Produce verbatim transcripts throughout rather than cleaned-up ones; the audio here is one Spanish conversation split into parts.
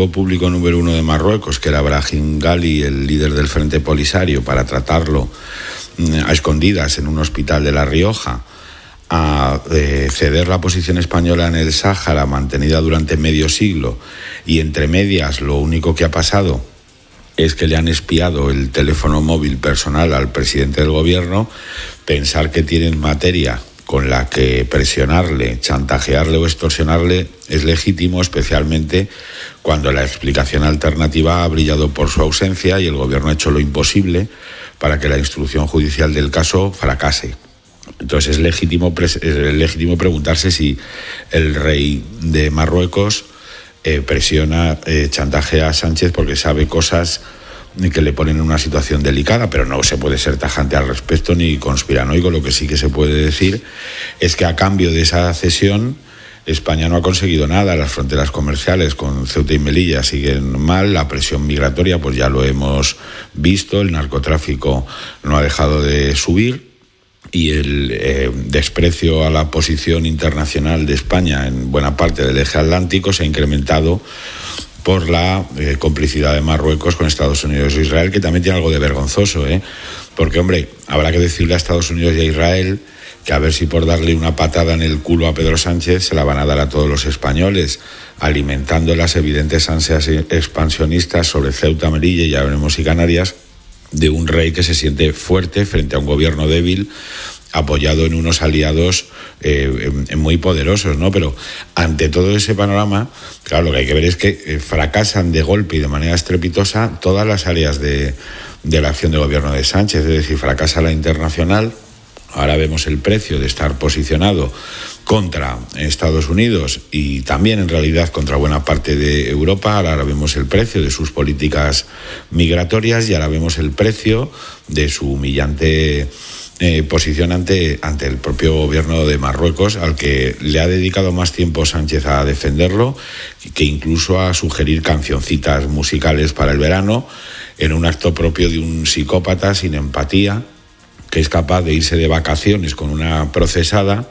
enemigo público número uno de Marruecos, que era Brahim Ghali, el líder del Frente Polisario, para tratarlo a escondidas en un hospital de La Rioja, a eh, ceder la posición española en el Sáhara, mantenida durante medio siglo, y entre medias lo único que ha pasado es que le han espiado el teléfono móvil personal al presidente del gobierno, pensar que tienen materia con la que presionarle, chantajearle o extorsionarle es legítimo, especialmente cuando la explicación alternativa ha brillado por su ausencia y el gobierno ha hecho lo imposible para que la instrucción judicial del caso fracase. Entonces es legítimo, es legítimo preguntarse si el rey de Marruecos eh, presiona, eh, chantajea a Sánchez porque sabe cosas que le ponen en una situación delicada, pero no se puede ser tajante al respecto ni conspiranoico. Lo que sí que se puede decir es que a cambio de esa cesión España no ha conseguido nada. Las fronteras comerciales con Ceuta y Melilla siguen mal, la presión migratoria pues ya lo hemos visto, el narcotráfico no ha dejado de subir y el eh, desprecio a la posición internacional de España en buena parte del eje atlántico se ha incrementado por la eh, complicidad de Marruecos con Estados Unidos e Israel, que también tiene algo de vergonzoso, ¿eh? Porque, hombre, habrá que decirle a Estados Unidos y a Israel que a ver si por darle una patada en el culo a Pedro Sánchez se la van a dar a todos los españoles, alimentando las evidentes ansias expansionistas sobre Ceuta, Melilla y ya veremos si Canarias, de un rey que se siente fuerte frente a un gobierno débil, apoyado en unos aliados eh, muy poderosos, ¿no? Pero ante todo ese panorama, claro, lo que hay que ver es que eh, fracasan de golpe y de manera estrepitosa todas las áreas de, de la acción del gobierno de Sánchez, es decir, fracasa la internacional. Ahora vemos el precio de estar posicionado contra Estados Unidos y también en realidad contra buena parte de Europa. Ahora vemos el precio de sus políticas migratorias y ahora vemos el precio de su humillante eh, posición ante, ante el propio gobierno de Marruecos, al que le ha dedicado más tiempo Sánchez a defenderlo que incluso a sugerir cancioncitas musicales para el verano, en un acto propio de un psicópata sin empatía, que es capaz de irse de vacaciones con una procesada,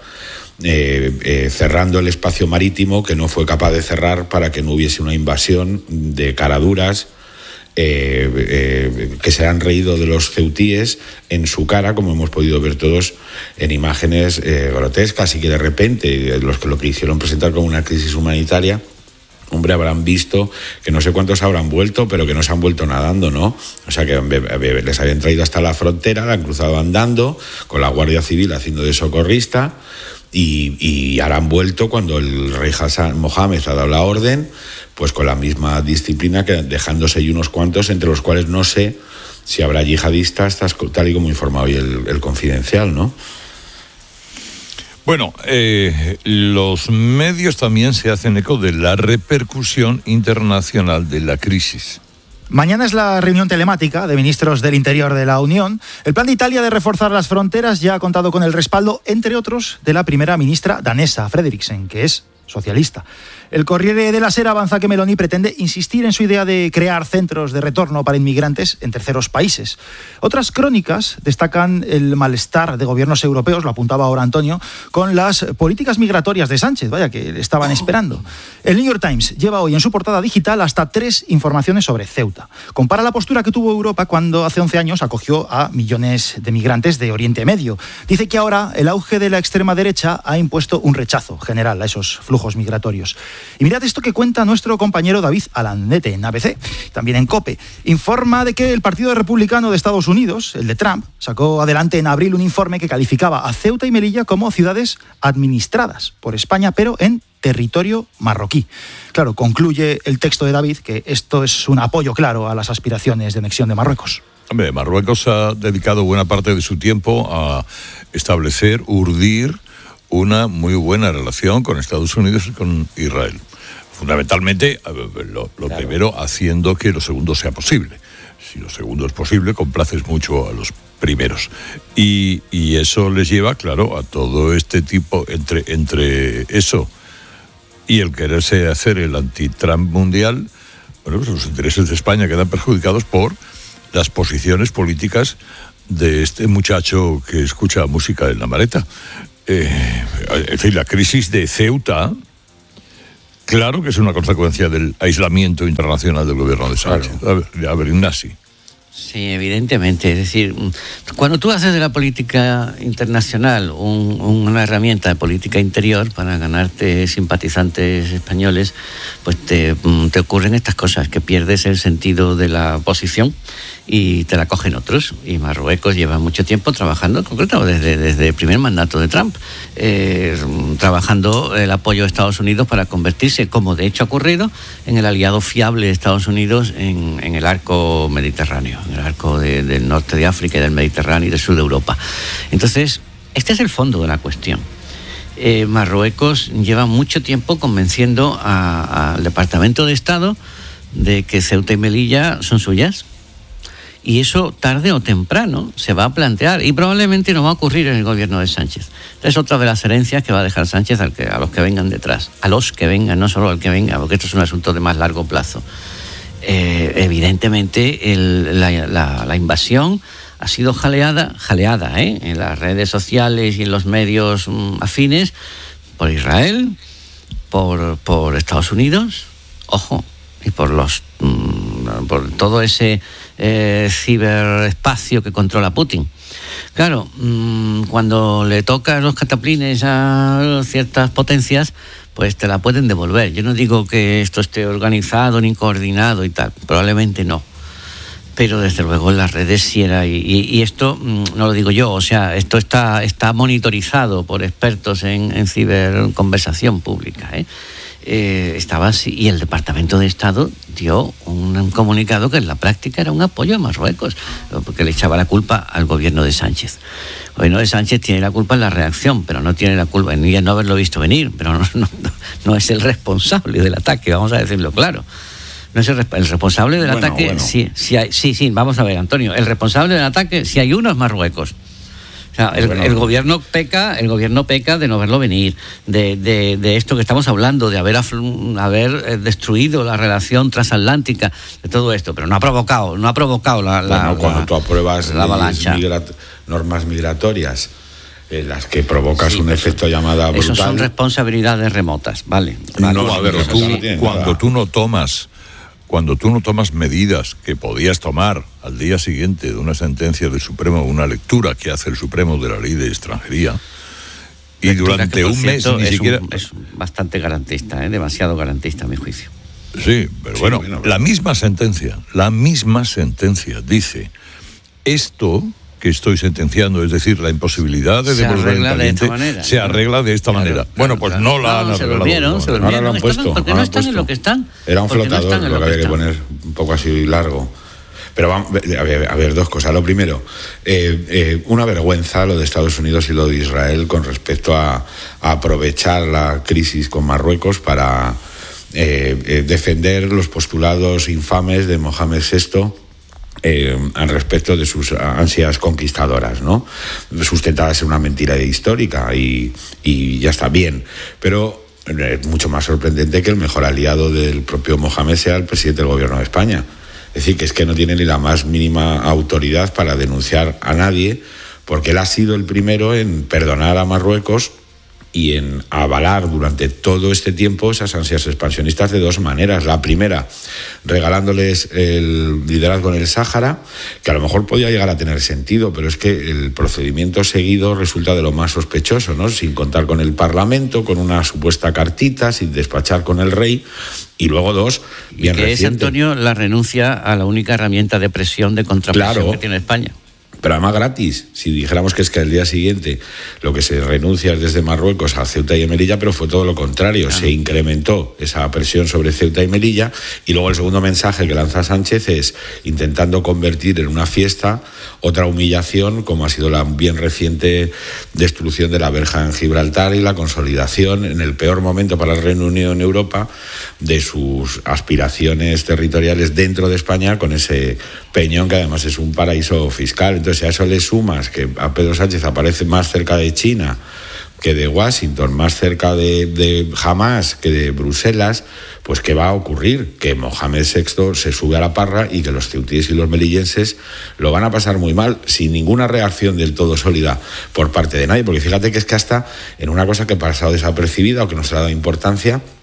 eh, eh, cerrando el espacio marítimo que no fue capaz de cerrar para que no hubiese una invasión de caraduras eh, eh, que se han reído de los ceutíes en su cara, como hemos podido ver todos en imágenes eh, grotescas, y que de repente los que lo quisieron presentar como una crisis humanitaria, hombre, habrán visto que no sé cuántos habrán vuelto, pero que no se han vuelto nadando, ¿no? O sea, que les habían traído hasta la frontera, la han cruzado andando, con la Guardia Civil haciendo de socorrista, y, y ahora han vuelto cuando el rey Hassan Mohamed ha dado la orden, pues con la misma disciplina, que dejándose ahí unos cuantos, entre los cuales no sé si habrá yihadistas, tal y como informaba hoy el, el Confidencial, ¿no? Bueno, eh, los medios también se hacen eco de la repercusión internacional de la crisis. Mañana es la reunión telemática de ministros del Interior de la Unión. El plan de Italia de reforzar las fronteras ya ha contado con el respaldo, entre otros, de la primera ministra danesa, Frederiksen, que es socialista. El Corriere della Sera avanza que Meloni pretende insistir en su idea de crear centros de retorno para inmigrantes en terceros países. Otras crónicas destacan el malestar de gobiernos europeos, lo apuntaba ahora Antonio, con las políticas migratorias de Sánchez, vaya, que le estaban esperando. El New York Times lleva hoy en su portada digital hasta tres informaciones sobre Ceuta. Compara la postura que tuvo Europa cuando hace once años acogió a millones de migrantes de Oriente Medio. Dice que ahora el auge de la extrema derecha ha impuesto un rechazo general a esos flujos migratorios. Y mirad esto que cuenta nuestro compañero David Alandete en A B C, también en COPE. Informa de que el Partido Republicano de Estados Unidos, el de Trump, sacó adelante en abril un informe que calificaba a Ceuta y Melilla como ciudades administradas por España, pero en territorio marroquí. Claro, concluye el texto de David que esto es un apoyo claro a las aspiraciones de anexión de Marruecos. Hombre, Marruecos ha dedicado buena parte de su tiempo a establecer, urdir una muy buena relación con Estados Unidos y con Israel. Fundamentalmente, lo, lo claro. primero, haciendo que lo segundo sea posible. Si lo segundo es posible, complaces mucho a los primeros. Y, y eso les lleva, claro, a todo este tipo, entre, entre eso y el quererse hacer el anti-Trump mundial, bueno, pues los intereses de España quedan perjudicados por las posiciones políticas de este muchacho que escucha música en la maleta. Eh, en fin, la crisis de Ceuta Claro que es una consecuencia del aislamiento internacional del gobierno de Sánchez. Claro. A ver, a ver, Ignasi. Sí, evidentemente. Es decir, cuando tú haces de la política internacional un, una herramienta de política interior para ganarte simpatizantes españoles, pues te, te ocurren estas cosas, que pierdes el sentido de la posición y te la cogen otros. Y Marruecos lleva mucho tiempo trabajando, en concreto desde, desde el primer mandato de Trump, eh, trabajando el apoyo de Estados Unidos para convertirse, como de hecho ha ocurrido, en el aliado fiable de Estados Unidos en, en el arco mediterráneo, en el arco de, del norte de África y del Mediterráneo y del sur de Europa. Entonces, este es el fondo de la cuestión. Eh, Marruecos lleva mucho tiempo convenciendo al Departamento de Estado de que Ceuta y Melilla son suyas. Y eso tarde o temprano se va a plantear y probablemente no va a ocurrir en el gobierno de Sánchez. Es otra de las herencias que va a dejar Sánchez al que, a los que vengan detrás, a los que vengan, no solo al que venga, porque esto es un asunto de más largo plazo. Eh, evidentemente el, la, la, la invasión ha sido jaleada, jaleada ¿eh? en las redes sociales y en los medios mm, afines por Israel, por, por Estados Unidos, ojo, y por los mm, por todo ese Eh, ciberespacio que controla Putin. Claro, mmm, cuando le toca los cataplines a ciertas potencias, pues te la pueden devolver. Yo no digo que esto esté organizado ni coordinado y tal, probablemente no. Pero desde luego en las redes sí era, y, y esto mmm, no lo digo yo, o sea, esto está, está monitorizado por expertos en, en ciberconversación pública, ¿eh? Eh, estaba así, y el Departamento de Estado dio un, un comunicado que en la práctica era un apoyo a Marruecos, porque le echaba la culpa al gobierno de Sánchez. El gobierno de Sánchez tiene la culpa en la reacción, pero no tiene la culpa ni en no haberlo visto venir, pero no, no, no es el responsable del ataque, vamos a decirlo claro. No es el, el responsable del bueno, ataque, bueno. Sí, sí, hay, sí, sí, vamos a ver, Antonio, el responsable del ataque, si hay uno, es Marruecos. O sea, el, bueno, el gobierno peca, el gobierno peca de no verlo venir, de, de, de esto que estamos hablando, de haber, haber destruido la relación transatlántica, de todo esto, pero no ha provocado, no ha provocado la, la bueno, cuando la, tú apruebas la avalancha. Migrat, normas migratorias, en las que provocas sí, un efecto llamada brutal. Eso son responsabilidades remotas, vale. vale no, a ver, tú, no cuando tú no tomas Cuando tú no tomas medidas que podías tomar al día siguiente de una sentencia del Supremo, una lectura que hace el Supremo de la ley de extranjería, y lectura durante que, un mes ni es siquiera... Un, es bastante garantista, ¿eh? demasiado garantista a mi juicio. Sí, pero sí, bueno, bueno, la misma sentencia, la misma sentencia dice, esto que estoy sentenciando, es decir, la imposibilidad de devolver el caliente, de se arregla de esta claro, manera. Claro, bueno, pues claro. no la han no, arreglado. Se durmieron, se durmieron. Ahora lo han puesto. Porque no están en lo que están. Era un flotador no lo que había que, que poner un poco así largo. Pero vamos, a ver, a ver, dos cosas. Lo primero, eh, eh, una vergüenza lo de Estados Unidos y lo de Israel con respecto a, a aprovechar la crisis con Marruecos para eh, eh, defender los postulados infames de Mohamed sexto Eh, al respecto de sus ansias conquistadoras, ¿no? Sustentadas en una mentira histórica y, y ya está bien. Pero es mucho más sorprendente que el mejor aliado del propio Mohamed sea el presidente del gobierno de España. Es decir, que es que no tiene ni la más mínima autoridad para denunciar a nadie, porque él ha sido el primero en perdonar a Marruecos y en avalar durante todo este tiempo esas ansias expansionistas de dos maneras. La primera, regalándoles el liderazgo en el Sáhara, que a lo mejor podía llegar a tener sentido, pero es que el procedimiento seguido resulta de lo más sospechoso, ¿no? Sin contar con el Parlamento, con una supuesta cartita, sin despachar con el rey. Y luego dos, bien y que reciente. Es, Antonio, la renuncia a la única herramienta de presión, de contrapresión claro. que tiene España. Pero además gratis, si dijéramos que es que al día siguiente lo que se renuncia es desde Marruecos a Ceuta y Melilla, pero fue todo lo contrario, claro. Se incrementó esa presión sobre Ceuta y Melilla, y luego el segundo mensaje que lanza Sánchez es intentando convertir en una fiesta otra humillación, como ha sido la bien reciente destrucción de la verja en Gibraltar y la consolidación en el peor momento para el Reino Unido en Europa de sus aspiraciones territoriales dentro de España, con ese peñón que además es un paraíso fiscal. Entonces, si a eso le sumas que a Pedro Sánchez aparece más cerca de China que de Washington, más cerca de, de Hamas que de Bruselas, pues ¿qué va a ocurrir? Que Mohamed sexto se sube a la parra y que los ceutíes y los melillenses lo van a pasar muy mal, sin ninguna reacción del todo sólida por parte de nadie. Porque fíjate que es que hasta en una cosa que ha pasado desapercibida o que no se le ha dado importancia,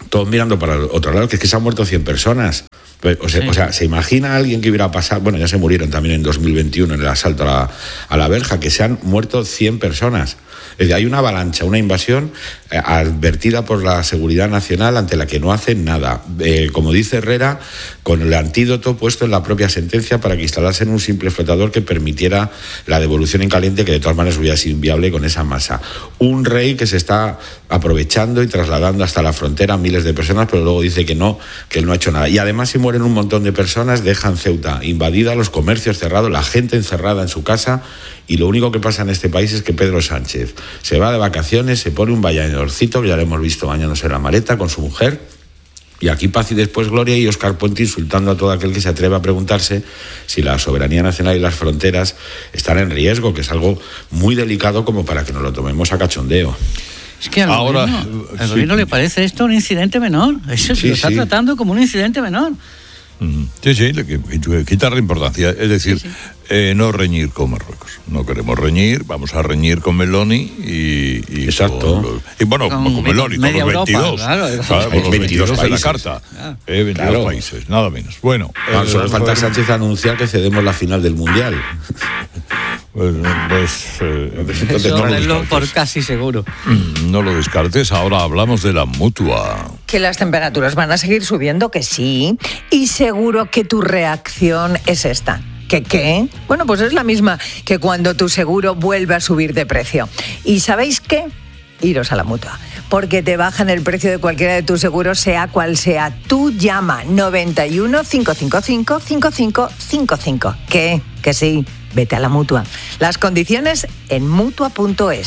todos mirando para el otro lado, que es que se han muerto cien personas. O sea, sí. o sea, ¿se imagina a alguien que hubiera pasado? Bueno, ya se murieron también en dos mil veintiuno en el asalto a la, a la verja, que se han muerto cien personas. Es decir, hay una avalancha, una invasión eh, advertida por la Seguridad Nacional ante la que no hacen nada. Eh, como dice Herrera, con el antídoto puesto en la propia sentencia para que instalasen un simple flotador que permitiera la devolución en caliente, que de todas maneras hubiera sido inviable con esa masa. Un rey que se está aprovechando y trasladando hasta la frontera a miles de personas, pero luego dice que no, que él no ha hecho nada. Y además, si mueren un montón de personas, dejan Ceuta invadida, los comercios cerrados, la gente encerrada en su casa, y lo único que pasa en este país es que Pedro Sánchez se va de vacaciones, se pone un bañadorcito, que ya lo hemos visto bañándose en la maleta con su mujer, y aquí paz y después gloria, y Óscar Puente insultando a todo aquel que se atreve a preguntarse si la soberanía nacional y las fronteras están en riesgo, que es algo muy delicado como para que nos lo tomemos a cachondeo. Es que al Ahora, gobierno, al sí. gobierno le parece esto un incidente menor. Eso Sí, se lo está sí. tratando como un incidente menor. Sí, sí, le qu- quitarle importancia. Es decir, Sí, sí. Eh, no reñir con Marruecos. No queremos reñir, vamos a reñir con Meloni y... y Exacto. con los- y bueno, Con con, Meloni, con media los Europa, veintidós. claro. Claro, con los veintidós veintidós de la países. carta. Ah. Eh, veintidós Claro. países, nada menos. Bueno, Ah, eh, solo falta pues- Sánchez anunciar que cedemos la final del Mundial. Pues, pues, eh, Entonces Eso no lo es lo descartes. por casi seguro. no lo descartes. Ahora hablamos de la Mutua. Que las temperaturas van a seguir subiendo, que sí, y seguro que tu reacción es esta. ¿Qué qué? Bueno, pues es la misma que cuando tu seguro vuelve a subir de precio. ¿Y sabéis qué? Iros a la Mutua, porque te bajan el precio de cualquiera de tus seguros, sea cual sea. Tú llama noventa y uno, cinco cinco cinco, cinco cinco cinco cinco. ¿Qué? Que sí, vete a la Mutua. Las condiciones en mutua punto es.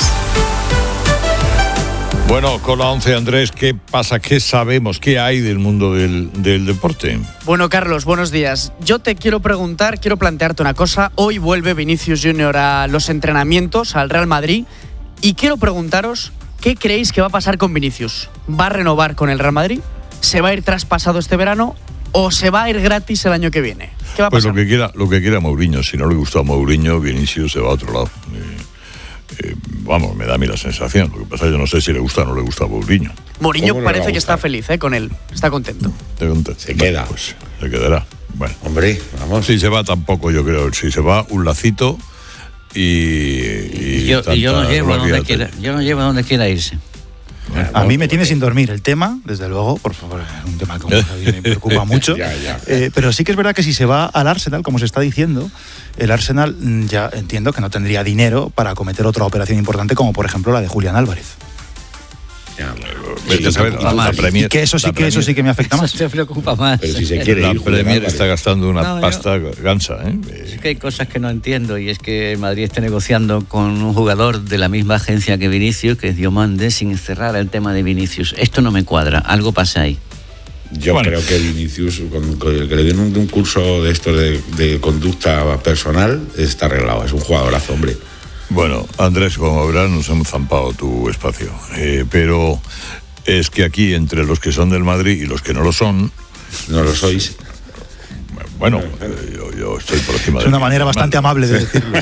Bueno, con la once, Andrés, ¿qué pasa? ¿Qué sabemos? ¿Qué hay del mundo del, del deporte? Bueno, Carlos, buenos días. Yo te quiero preguntar, quiero plantearte una cosa. Hoy vuelve Vinicius Junior a los entrenamientos, al Real Madrid, y quiero preguntaros, ¿qué creéis que va a pasar con Vinicius? ¿Va a renovar con el Real Madrid? ¿Se va a ir traspasado este verano? ¿O se va a ir gratis el año que viene? ¿Qué va a Pues pasar? lo que quiera, lo que quiera Mourinho. Si no le gusta a Mourinho, Vinicius se va a otro lado. Eh, eh, vamos, me da a mí la sensación. Lo que pasa es que yo no sé si le gusta o no le gusta a Mourinho. Mourinho ¿Cómo no le va parece a que está gustar? feliz ¿eh? con él, está contento. Se queda. Pues se quedará. Bueno, Hombre, vamos. si se va tampoco, yo creo. Si se va, un lacito y... Y, yo, y yo, tanta lo llevo a donde gloria. quiera, yo lo llevo a donde quiera irse. A mí me tiene sin dormir el tema, desde luego, por favor, es un tema que me preocupa mucho. Ya, ya. Eh, pero sí que es verdad que si se va al Arsenal, como se está diciendo, el Arsenal mm, ya entiendo que no tendría dinero para acometer otra operación importante, como por ejemplo la de Julián Álvarez. Ya, Vete a saber, preocupa la, la más. Premier- Y que eso sí la que eso Premier- sí que me afecta Eso más. se preocupa más. Pero si se quiere La ir, Julián Premier Álvarez. está gastando una No, yo- pasta gansa, ¿eh? Es que hay cosas que no entiendo, y es que el Madrid esté negociando con un jugador de la misma agencia que Vinicius, que es Diomande, sin cerrar el tema de Vinicius. Esto no me cuadra, algo pasa ahí. Yo Bueno. creo que Vinicius, con, con el que le den un, un curso de esto de, de conducta personal, está arreglado. Es un jugadorazo, hombre. Bueno, Andrés, como verás, nos hemos zampado tu espacio. Eh, pero es que aquí, entre los que son del Madrid y los que no lo son, No lo sois. bueno, eh, yo, yo estoy por encima Es de una ti. manera bastante amable de decirlo.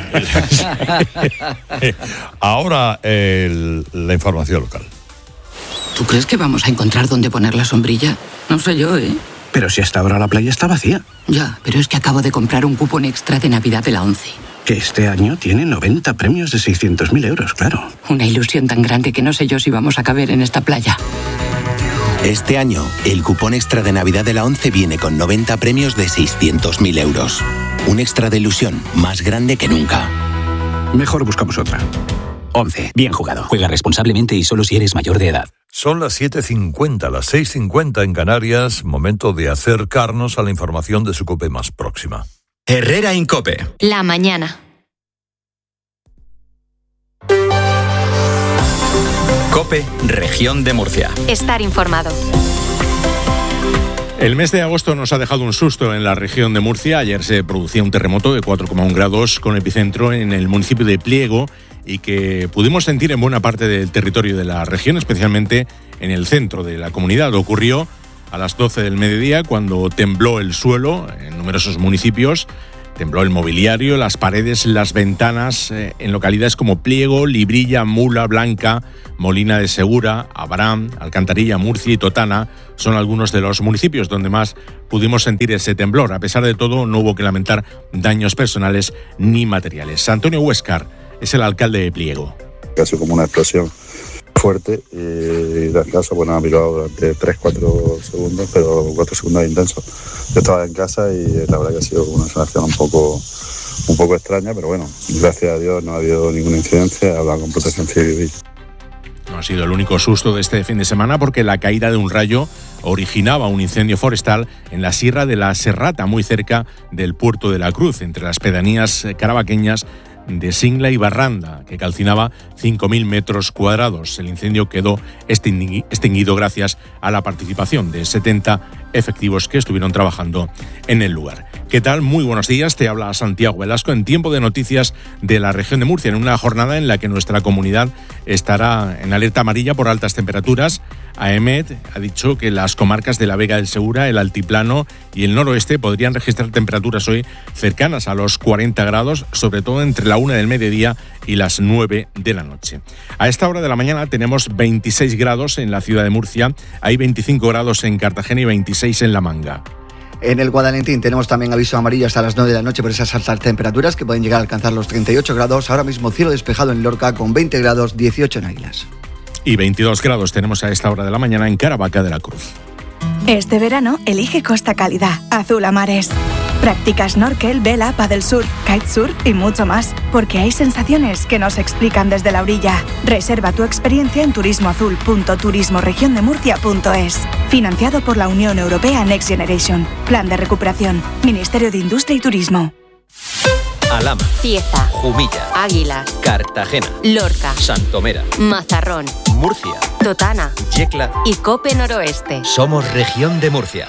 Ahora, el- la información local. ¿Tú crees que vamos a encontrar dónde poner la sombrilla? No sé yo, ¿eh? Pero si hasta ahora la playa está vacía. Ya, pero es que acabo de comprar un cupón extra de Navidad de la ONCE. Que este año tiene noventa premios de seiscientos mil euros, claro. Una ilusión tan grande que no sé yo si vamos a caber en esta playa. Este año, el cupón extra de Navidad de la ONCE viene con noventa premios de seiscientos mil euros. Un extra de ilusión más grande que nunca. Mejor buscamos otra. once. Bien jugado. Juega responsablemente y solo si eres mayor de edad. Son las siete cincuenta, las seis cincuenta en Canarias, momento de acercarnos a la información de su COPE más próxima. Herrera Incope. La mañana. COPE, región de Murcia. Estar informado. El mes de agosto nos ha dejado un susto en la región de Murcia. Ayer se producía un terremoto de cuatro coma uno grados con epicentro en el municipio de Pliego y que pudimos sentir en buena parte del territorio de la región, especialmente en el centro de la comunidad. Ocurrió a las doce del mediodía cuando tembló el suelo en numerosos municipios Tembló el mobiliario, las paredes, las ventanas eh, en localidades como Pliego, Librilla, Mula, Blanca, Molina de Segura, Abraham, Alcantarilla, Murcia y Totana son algunos de los municipios donde más pudimos sentir ese temblor. A pesar de todo, no hubo que lamentar daños personales ni materiales. Antonio Huéscar es el alcalde de Pliego. Casi como una explosión fuerte y la casa, bueno, ha mirado durante tres cuatro segundos, pero cuatro segundos intensos. Yo estaba en casa y la verdad que ha sido una sensación un poco, un poco extraña, pero bueno, gracias a Dios no ha habido ninguna incidencia, he hablado con Protección Civil. No ha sido el único susto de este fin de semana porque la caída de un rayo originaba un incendio forestal en la Sierra de la Serrata, muy cerca del Puerto de la Cruz, entre las pedanías carabaqueñas de Singla y Barranda, que calcinaba cinco mil metros cuadrados. El incendio quedó extinguido gracias a la participación de setenta efectivos que estuvieron trabajando en el lugar. ¿Qué tal? Muy buenos días, te habla Santiago Velasco en Tiempo de Noticias de la región de Murcia, en una jornada en la que nuestra comunidad estará en alerta amarilla por altas temperaturas. AEMET ha dicho que las comarcas de la Vega del Segura, el Altiplano y el noroeste podrían registrar temperaturas hoy cercanas a los cuarenta grados, sobre todo entre la una del mediodía y las nueve de la noche. A esta hora de la mañana tenemos veintiséis grados en la ciudad de Murcia, hay veinticinco grados en Cartagena y veintiséis en La Manga. En el Guadalentín tenemos también aviso amarillo hasta las nueve de la noche por esas altas temperaturas que pueden llegar a alcanzar los treinta y ocho grados. Ahora mismo cielo despejado en Lorca con veinte grados, dieciocho en Águilas. Y veintidós grados tenemos a esta hora de la mañana en Caravaca de la Cruz. Este verano elige Costa Cálida, azul a mares. Practica snorkel, vela, paddle surf, kitesurf y mucho más, porque hay sensaciones que no se explican desde la orilla. Reserva tu experiencia en turismo azul punto turismo región de murcia punto es. Financiado por la Unión Europea Next Generation. Plan de recuperación. Ministerio de Industria y Turismo. Alhama, Cieza, Jumilla, Águilas, Cartagena, Lorca, Santomera, Mazarrón, Murcia, Totana Yecla y Cope Noroeste. Somos región de Murcia.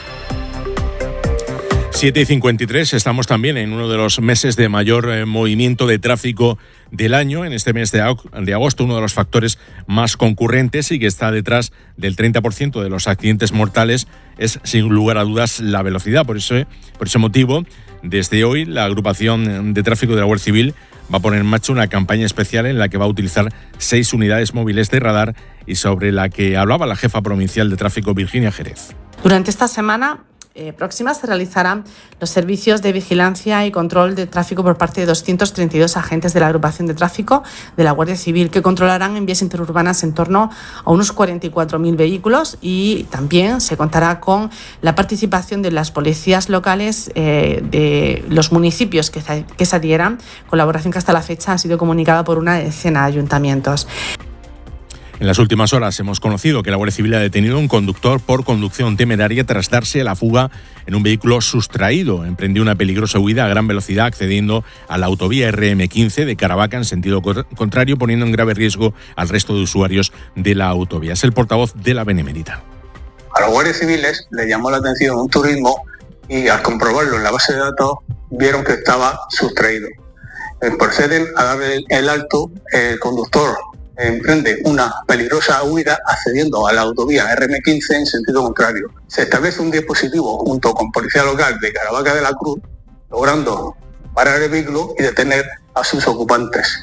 siete y cincuenta y tres, estamos también en uno de los meses de mayor eh, movimiento de tráfico del año. En este mes de, de agosto, uno de los factores más concurrentes y que está detrás del treinta por ciento de los accidentes mortales es, sin lugar a dudas, la velocidad. Por eso, por ese motivo, desde hoy, la agrupación de tráfico de la Guardia Civil va a poner en marcha una campaña especial en la que va a utilizar seis unidades móviles de radar y sobre la que hablaba la jefa provincial de tráfico, Virginia Jerez. Durante esta semana Eh, próxima se realizarán los servicios de vigilancia y control de tráfico por parte de doscientos treinta y dos agentes de la agrupación de tráfico de la Guardia Civil, que controlarán en vías interurbanas en torno a unos cuarenta y cuatro mil vehículos, y también se contará con la participación de las policías locales eh, de los municipios que, que se adhieran, colaboración que hasta la fecha ha sido comunicada por una decena de ayuntamientos. En las últimas horas hemos conocido que la Guardia Civil ha detenido a un conductor por conducción temeraria tras darse a la fuga en un vehículo sustraído. Emprendió una peligrosa huida a gran velocidad accediendo a la autovía erre eme quince de Caravaca en sentido contrario, poniendo en grave riesgo al resto de usuarios de la autovía. Es el portavoz de la Benemérita. A los guardias civiles les llamó la atención un turismo y al comprobarlo en la base de datos vieron que estaba sustraído. Proceden a darle el alto, el conductor emprende una peligrosa huida accediendo a la autovía erre eme quince en sentido contrario. Se establece un dispositivo junto con policía local de Caravaca de la Cruz, logrando parar el vehículo y detener a sus ocupantes.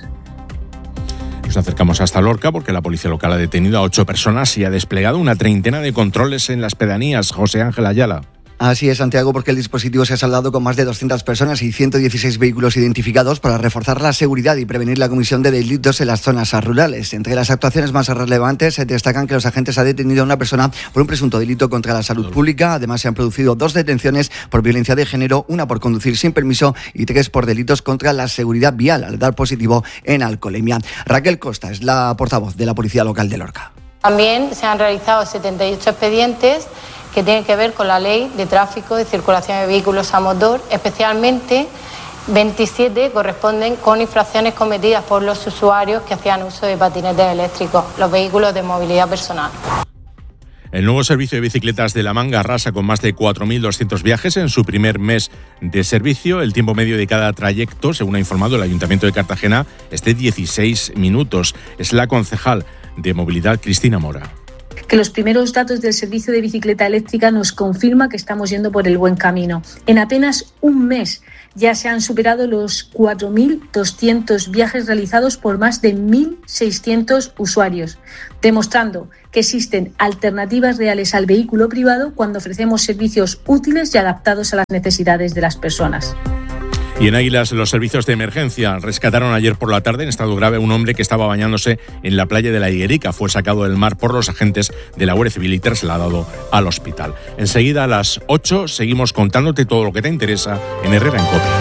Nos acercamos hasta Lorca porque la policía local ha detenido a ocho personas y ha desplegado una treintena de controles en las pedanías. José Ángel Ayala. Así es, Santiago, porque el dispositivo se ha saldado con más de doscientas personas y ciento dieciséis vehículos identificados para reforzar la seguridad y prevenir la comisión de delitos en las zonas rurales. Entre las actuaciones más relevantes se destacan que los agentes han detenido a una persona por un presunto delito contra la salud pública. Además, se han producido dos detenciones por violencia de género, una por conducir sin permiso y tres por delitos contra la seguridad vial al dar positivo en alcoholemia. Raquel Costa es la portavoz de la Policía Local de Lorca. También se han realizado setenta y ocho expedientes que tienen que ver con la ley de tráfico de circulación de vehículos a motor, especialmente veintisiete corresponden con infracciones cometidas por los usuarios que hacían uso de patinetes eléctricos, los vehículos de movilidad personal. El nuevo servicio de bicicletas de La Manga arrasa con más de cuatro mil doscientos viajes en su primer mes de servicio. El tiempo medio de cada trayecto, según ha informado el Ayuntamiento de Cartagena, es de dieciséis minutos. Es la concejal de Movilidad, Cristina Mora. que los primeros datos del servicio de bicicleta eléctrica nos confirma que estamos yendo por el buen camino. En apenas un mes ya se han superado los cuatro mil doscientos viajes realizados por más de mil seiscientos usuarios, demostrando que existen alternativas reales al vehículo privado cuando ofrecemos servicios útiles y adaptados a las necesidades de las personas. Y en Águilas, los servicios de emergencia rescataron ayer por la tarde en estado grave a un hombre que estaba bañándose en la playa de la Higuerica. Fue sacado del mar por los agentes de la Guardia Civil y trasladado al hospital. Enseguida, a las ocho, seguimos contándote todo lo que te interesa en Herrera en COPE.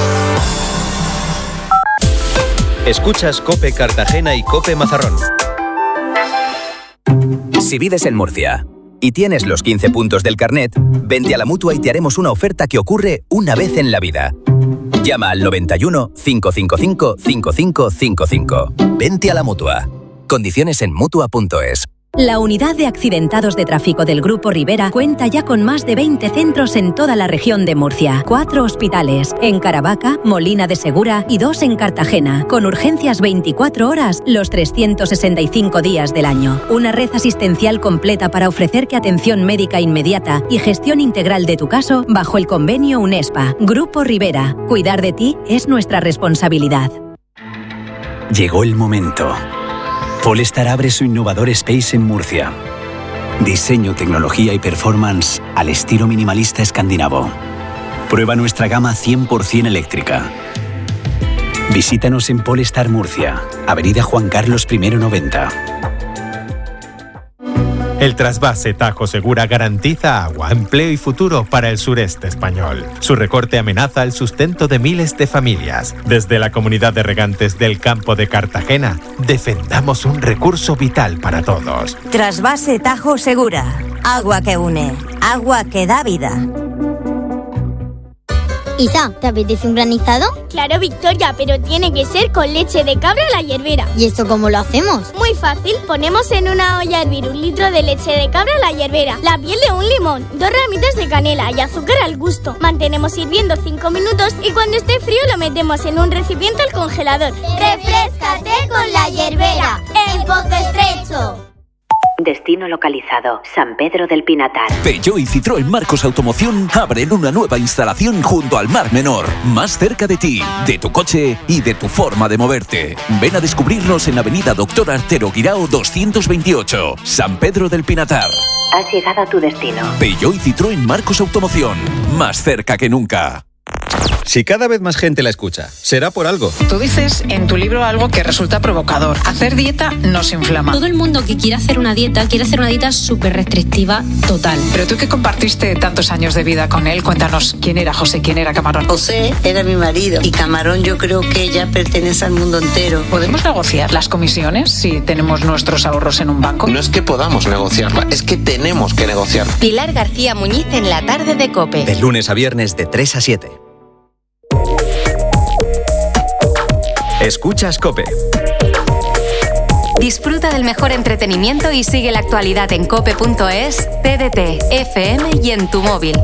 Escuchas COPE Cartagena y COPE Mazarrón. Si vives en Murcia y tienes los quince puntos del carnet, vente a la Mutua y te haremos una oferta que ocurre una vez en la vida. Llama al noventa y uno, cinco cinco cinco, cinco cinco cinco cinco. Vente a la Mutua. Condiciones en mutua punto es. La unidad de accidentados de tráfico del Grupo Rivera cuenta ya con más de veinte centros en toda la región de Murcia. Cuatro hospitales, en Caravaca, Molina de Segura y dos en Cartagena, con urgencias veinticuatro horas los trescientos sesenta y cinco días del año. Una red asistencial completa para ofrecerte atención médica inmediata y gestión integral de tu caso bajo el convenio UNESPA. Grupo Rivera. Cuidar de ti es nuestra responsabilidad. Llegó el momento. Polestar abre su innovador Space en Murcia. Diseño, tecnología y performance al estilo minimalista escandinavo. Prueba nuestra gama cien por ciento eléctrica. Visítanos en Polestar Murcia, Avenida Juan Carlos primero noventa. El trasvase Tajo Segura garantiza agua, empleo y futuro para el sureste español. Su recorte amenaza el sustento de miles de familias. Desde la Comunidad de Regantes del Campo de Cartagena, defendamos un recurso vital para todos. Trasvase Tajo Segura. Agua que une. Agua que da vida. Isa, ¿te apetece un granizado? Claro, Victoria, pero tiene que ser con leche de cabra a la hierbera. ¿Y esto cómo lo hacemos? Muy fácil, ponemos en una olla a hervir un litro de leche de cabra a la hierbera, la piel de un limón, dos ramitas de canela y azúcar al gusto. Mantenemos hirviendo cinco minutos y cuando esté frío lo metemos en un recipiente al congelador. ¡Refréscate con la hierbera! ¡En Pozo Estrecho! Destino localizado, San Pedro del Pinatar. Peugeot y Citroën Marcos Automoción abren una nueva instalación junto al Mar Menor, más cerca de ti, de tu coche y de tu forma de moverte. Ven a descubrirnos en Avenida Doctor Artero Guirao doscientos veintiocho, San Pedro del Pinatar. Has llegado a tu destino. Peugeot y Citroën Marcos Automoción, más cerca que nunca. Si cada vez más gente la escucha, será por algo. Tú dices en tu libro algo que resulta provocador. Hacer dieta nos inflama. Todo el mundo que quiere hacer una dieta, quiere hacer una dieta súper restrictiva total. Pero tú que compartiste tantos años de vida con él, cuéntanos quién era José, quién era Camarón. José era mi marido y Camarón yo creo que ya pertenece al mundo entero. ¿Podemos negociar las comisiones si tenemos nuestros ahorros en un banco? No es que podamos negociarla, es que tenemos que negociar. Pilar García Muñiz en la tarde de COPE. De lunes a viernes de tres a siete. Escuchas COPE. Disfruta del mejor entretenimiento y sigue la actualidad en cope punto es, T D T, F M y en tu móvil.